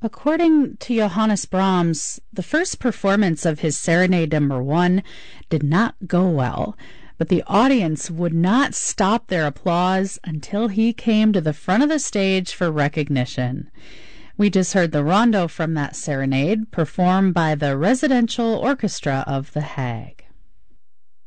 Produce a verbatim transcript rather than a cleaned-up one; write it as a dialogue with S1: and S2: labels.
S1: According to Johannes Brahms, the first performance of his Serenade Number One did not go well, but the audience would not stop their applause until he came to the front of the stage for recognition. We just heard the rondo from that serenade, performed by the Residential Orchestra of The Hague.